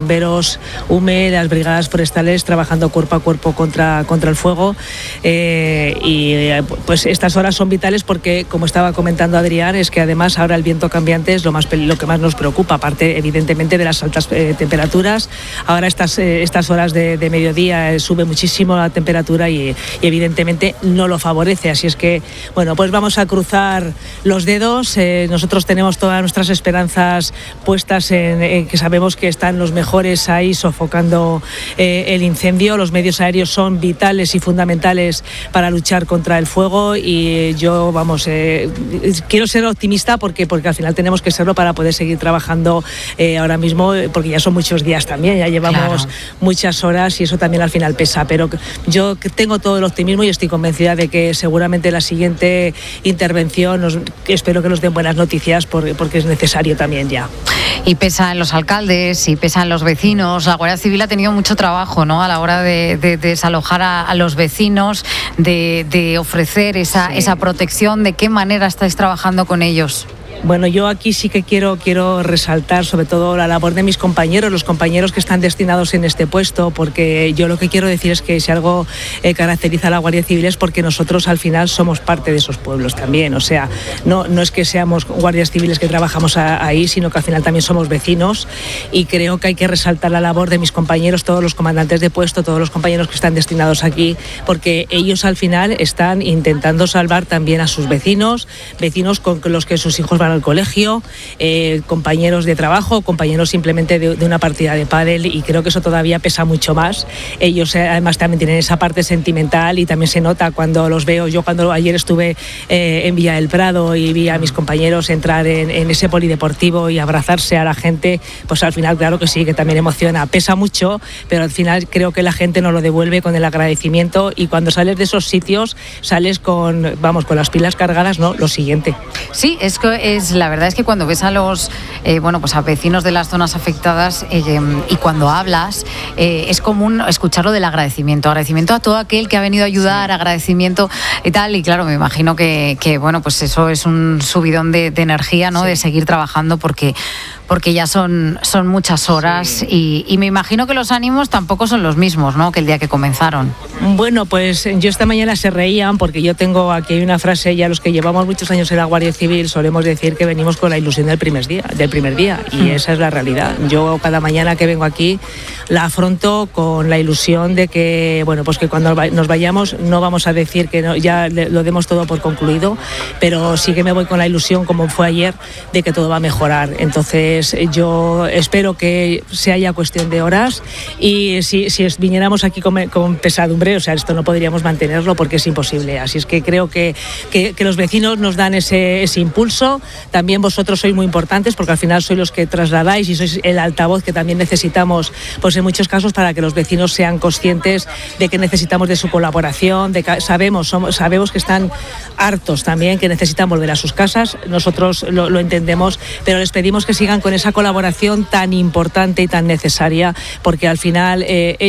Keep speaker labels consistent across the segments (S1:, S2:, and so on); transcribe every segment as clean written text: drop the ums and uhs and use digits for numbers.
S1: Bomberos, UME, las brigadas forestales trabajando cuerpo a cuerpo contra el fuego, pues estas horas son vitales porque, como estaba comentando Adrián, es que además ahora el viento cambiante es lo que más nos preocupa, aparte evidentemente de las altas temperaturas. Ahora estas horas de mediodía sube muchísimo la temperatura y evidentemente no lo favorece, así es que bueno, pues vamos a cruzar los dedos. Nosotros tenemos todas nuestras esperanzas puestas en que sabemos que están los mejores ahí sofocando el incendio. Los medios aéreos son vitales y fundamentales para luchar contra el fuego y yo, quiero ser optimista porque al final tenemos que serlo para poder seguir trabajando ahora mismo, porque ya son muchos días también, ya llevamos muchas horas y eso también al final pesa, pero yo tengo todo el optimismo y estoy convencida de que seguramente la siguiente intervención espero que nos den buenas noticias porque es necesario también ya.
S2: Y pesa en los alcaldes y pesa en los vecinos. La Guardia Civil ha tenido mucho trabajo, ¿no?, a la hora de desalojar a los vecinos, de ofrecer esa protección. ¿De qué manera estáis trabajando con ellos?
S1: Bueno, yo aquí sí que quiero resaltar sobre todo la labor de mis compañeros, los compañeros que están destinados en este puesto, porque yo lo que quiero decir es que si algo caracteriza a la Guardia Civil es porque nosotros al final somos parte de esos pueblos también, o sea, no es que seamos guardias civiles que trabajamos ahí, sino que al final también somos vecinos y creo que hay que resaltar la labor de mis compañeros, todos los comandantes de puesto, todos los compañeros que están destinados aquí, porque ellos al final están intentando salvar también a sus vecinos con los que sus hijos van al colegio, compañeros de trabajo, compañeros simplemente de una partida de pádel, y creo que eso todavía pesa mucho más. Ellos además también tienen esa parte sentimental y también se nota cuando los veo. Yo cuando ayer estuve en Villa del Prado y vi a mis compañeros entrar en ese polideportivo y abrazarse a la gente, pues al final claro que sí, que también emociona, pesa mucho, pero al final creo que la gente nos lo devuelve con el agradecimiento y cuando sales de esos sitios sales con las pilas cargadas, ¿no? Lo siguiente.
S2: Sí, la verdad es que cuando ves a los a vecinos de las zonas afectadas y cuando hablas es común escucharlo del agradecimiento a todo aquel que ha venido a ayudar, agradecimiento y tal, y claro, me imagino que pues eso es un subidón de energía, ¿no? Sí. De seguir trabajando porque ya son muchas horas, sí. y me imagino que los ánimos tampoco son los mismos, ¿no?, que el día que comenzaron.
S1: Bueno, pues yo esta mañana se reían porque yo tengo aquí una frase, ya los que llevamos muchos años en la Guardia Civil solemos decir que venimos con la ilusión del primer día y esa es la realidad. Yo cada mañana que vengo aquí la afronto con la ilusión de que, pues que cuando nos vayamos no vamos a decir que no, ya lo demos todo por concluido, pero sí que me voy con la ilusión, como fue ayer, de que todo va a mejorar. Entonces yo espero que sea ya cuestión de horas y si viniéramos aquí con pesadumbre, o sea, esto no podríamos mantenerlo porque es imposible. Así es que creo que los vecinos nos dan ese impulso. También vosotros sois muy importantes porque al final sois los que trasladáis y sois el altavoz que también necesitamos, pues en muchos casos, para que los vecinos sean conscientes de que necesitamos de su colaboración, sabemos que están hartos también, que necesitan volver a sus casas. Nosotros lo entendemos, pero les pedimos que sigan con esa colaboración tan importante y tan necesaria, porque al final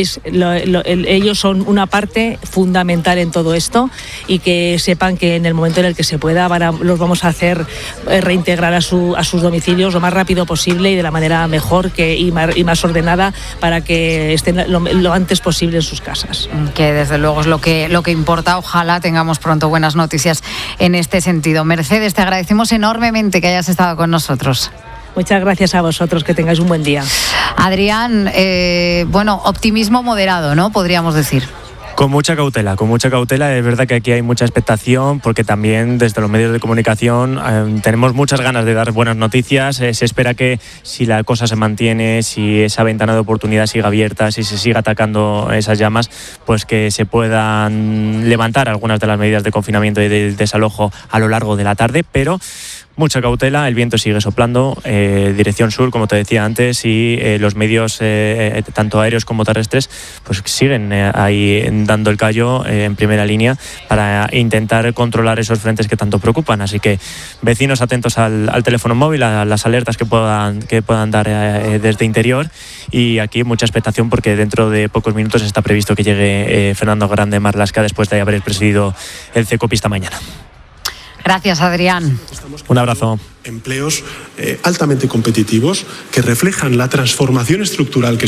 S1: ellos son una parte fundamental en todo esto y que sepan que en el momento en el que se pueda los vamos a hacer reintegrar a sus domicilios lo más rápido posible y de la manera mejor y más ordenada para que estén lo antes posible en sus casas.
S2: Que desde luego es lo que importa. Ojalá tengamos pronto buenas noticias en este sentido. Mercedes, te agradecemos enormemente que hayas estado con nosotros.
S1: Muchas gracias a vosotros, que tengáis un buen día.
S2: Adrián, optimismo moderado, ¿no?, podríamos decir.
S3: Con mucha cautela. Es verdad que aquí hay mucha expectación porque también desde los medios de comunicación tenemos muchas ganas de dar buenas noticias. Se espera que si la cosa se mantiene, si esa ventana de oportunidad sigue abierta, si se sigue atacando esas llamas, pues que se puedan levantar algunas de las medidas de confinamiento y de desalojo a lo largo de la tarde, pero mucha cautela, el viento sigue soplando, dirección sur, como te decía antes, y los medios, tanto aéreos como terrestres, pues siguen ahí dando el callo en primera línea para intentar controlar esos frentes que tanto preocupan. Así que vecinos atentos al teléfono móvil, a las alertas que puedan dar desde interior, y aquí mucha expectación porque dentro de pocos minutos está previsto que llegue Fernando Grande Marlaska después de haber presidido el CECOPI esta mañana.
S2: Gracias, Adrián.
S3: Un abrazo.
S4: Empleos altamente competitivos que reflejan la transformación estructural que